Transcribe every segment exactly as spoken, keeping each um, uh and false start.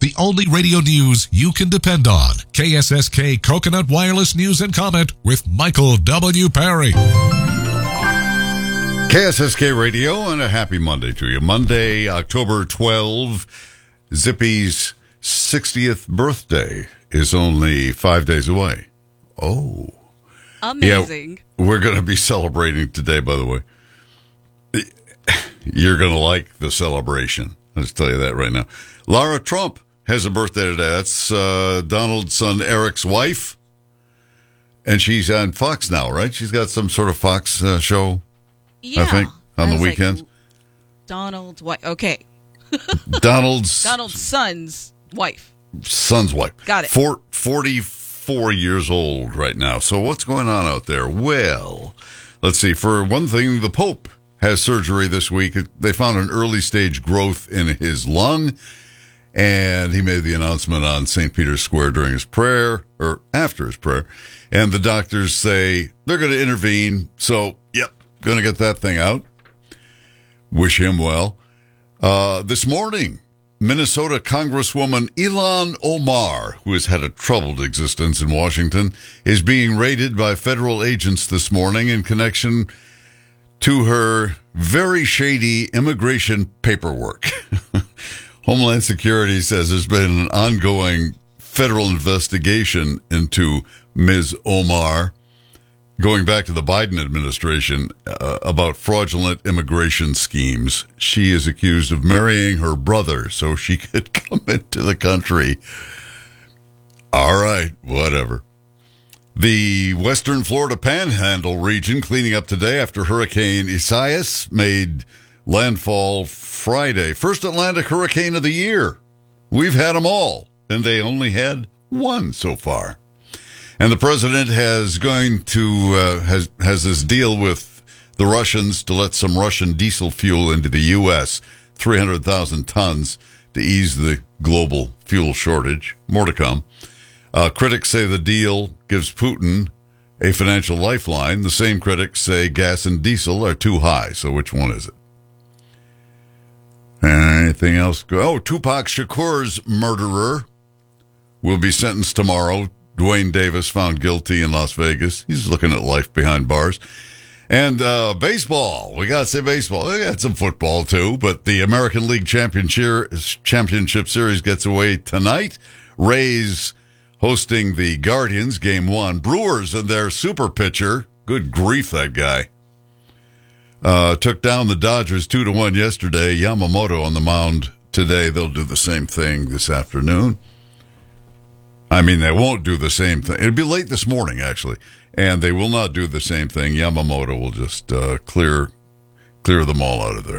the only radio news you can depend on. K S S K Coconut Wireless News and Comment with Michael W. Perry. K S S K Radio, and a happy Monday to you. Monday, October twelfth, Zippy's sixtieth birthday is only five days away. Oh. Amazing. Yeah, we're going to be celebrating today, by the way. You're going to like the celebration. Let's tell you that right now. Lara Trump has a birthday today. That's uh, Donald's son Eric's wife. And she's on Fox now, right? She's got some sort of Fox uh, show, Yeah. I think, on I the was weekends. Like, Donald's wife. Okay. Donald's Donald's son's wife. son's wife. Got it. Four, forty-four years old right now. So what's going on out there? Well, let's see. For one thing, the Pope has surgery this week. They found an early stage growth in his lung, and he made the announcement on Saint Peter's Square during his prayer, or after his prayer. And the doctors say they're going to intervene. So, yep, going to get that thing out. Wish him well. Uh, this morning, Minnesota Congresswoman Ilhan Omar, who has had a troubled existence in Washington, is being raided by federal agents this morning in connection to her very shady immigration paperwork. Homeland Security says there's been an ongoing federal investigation into Miz Omar, going back to the Biden administration, uh, about fraudulent immigration schemes. She is accused of marrying her brother so she could come into the country. All right, whatever. The Western Florida Panhandle region cleaning up today after Hurricane Isaias made landfall Friday. First Atlantic hurricane of the year. We've had them all, and they only had one so far. And the president has going to uh, has has this deal with the Russians to let some Russian diesel fuel into the U S, three hundred thousand tons, to ease the global fuel shortage. More to come. Uh, critics say the deal gives Putin a financial lifeline. The same critics say gas and diesel are too high. So which one is it? Anything else? Oh, Tupac Shakur's murderer will be sentenced tomorrow. Dwayne Davis found guilty in Las Vegas. He's looking at life behind bars. And uh, baseball. We got to say baseball. We got some football, too. But the American League Championship, Championship Series gets away tonight. Rays hosting the Guardians, game one. Brewers and their super pitcher, good grief, that guy, uh, took down the Dodgers two to one yesterday. Yamamoto on the mound today. They'll do the same thing this afternoon. I mean, they won't do the same thing. It'll be late this morning, actually, and they will not do the same thing. Yamamoto will just uh, clear clear them all out of there.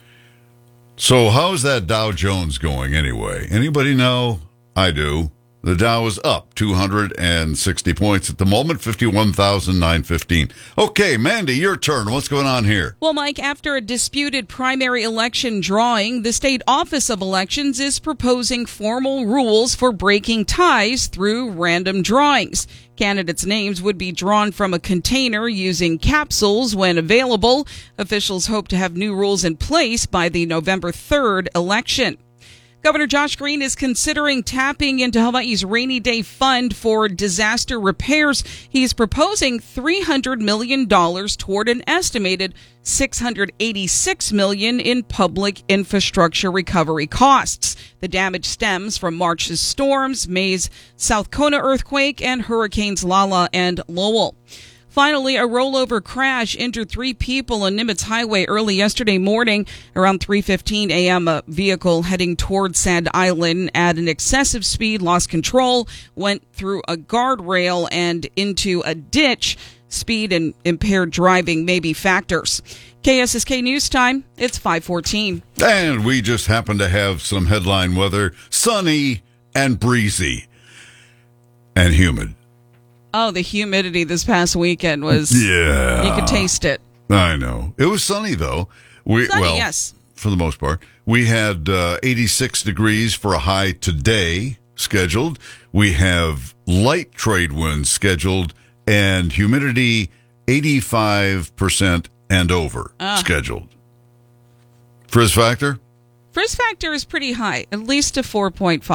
So how's that Dow Jones going anyway? Anybody know? I do. The Dow is up two hundred sixty points at the moment, fifty-one thousand nine hundred fifteen. Okay, Mandy, your turn. What's going on here? Well, Mike, after a disputed primary election drawing, the State Office of Elections is proposing formal rules for breaking ties through random drawings. Candidates' names would be drawn from a container using capsules when available. Officials hope to have new rules in place by the November third election. Governor Josh Green is considering tapping into Hawaii's rainy day fund for disaster repairs. He's proposing three hundred million dollars toward an estimated six hundred eighty-six million dollars in public infrastructure recovery costs. The damage stems from March's storms, May's South Kona earthquake, and Hurricanes Lala and Lowell. Finally, a rollover crash injured three people on Nimitz Highway early yesterday morning. Around three fifteen a.m., a vehicle heading toward Sand Island at an excessive speed lost control, went through a guardrail and into a ditch. Speed and impaired driving may be factors. K S S K News Time, it's five fourteen. And we just happen to have some headline weather, sunny and breezy and humid. Oh, the humidity this past weekend was, yeah, you could taste it. I know. It was sunny, though. We, sunny, well, yes. For the most part. We had uh, eighty-six degrees for a high today scheduled. We have light trade winds scheduled and humidity eighty-five percent and over uh. scheduled. Frizz factor? Frizz factor is pretty high, at least a four point five.